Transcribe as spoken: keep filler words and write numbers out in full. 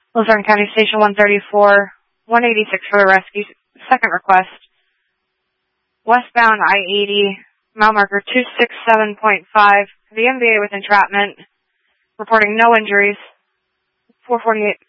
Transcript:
Luzerne County Station one thirty-four, one eighty-six for the rescue. Second request. Westbound I eighty, mile marker two six seven point five, the M V A with entrapment, reporting no injuries. four forty-eight